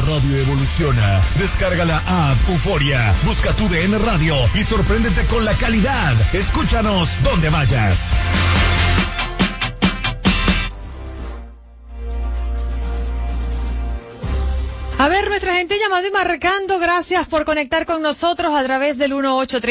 radio evoluciona. Descarga la app Euforia, busca tu DN Radio y sorpréndete con la calidad. Escúchanos donde vayas. A ver, nuestra gente llamando y marcando, gracias por conectar con nosotros a través del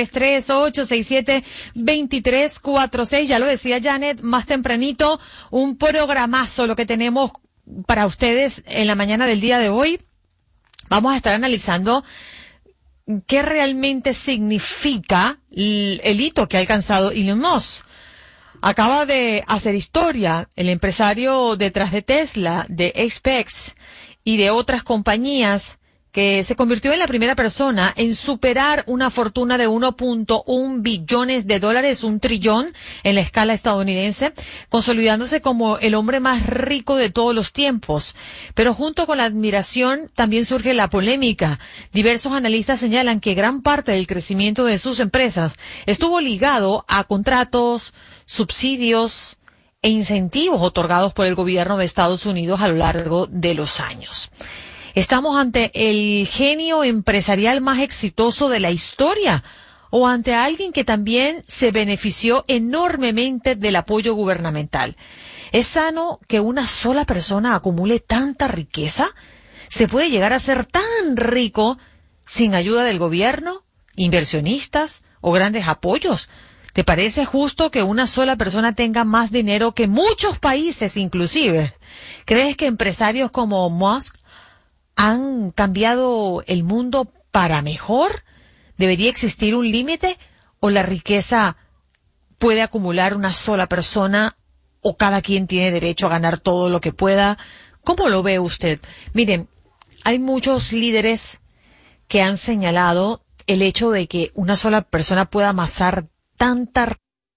1833-867-2346. Ya lo decía Janet más tempranito, un programazo lo que tenemos para ustedes en la mañana del día de hoy. Vamos a estar analizando qué realmente significa el hito que ha alcanzado Elon Musk. Acaba de hacer historia el empresario detrás de Tesla, de SpaceX y de otras compañías, que se convirtió en la primera persona en superar una fortuna de 1.1 billones de dólares, 1 trillón en la escala estadounidense, consolidándose como el hombre más rico de todos los tiempos. Pero junto con la admiración también surge la polémica. Diversos analistas señalan que gran parte del crecimiento de sus empresas estuvo ligado a contratos, subsidios e incentivos otorgados por el gobierno de Estados Unidos a lo largo de los años. ¿Estamos ante el genio empresarial más exitoso de la historia o ante alguien que también se benefició enormemente del apoyo gubernamental? ¿Es sano que una sola persona acumule tanta riqueza? ¿Se puede llegar a ser tan rico sin ayuda del gobierno, inversionistas o grandes apoyos? ¿Te parece justo que una sola persona tenga más dinero que muchos países inclusive? ¿Crees que empresarios como Musk han cambiado el mundo para mejor? ¿Debería existir un límite o la riqueza puede acumular una sola persona o cada quien tiene derecho a ganar todo lo que pueda? ¿Cómo lo ve usted? Miren, hay muchos líderes que han señalado el hecho de que una sola persona pueda amasar tanta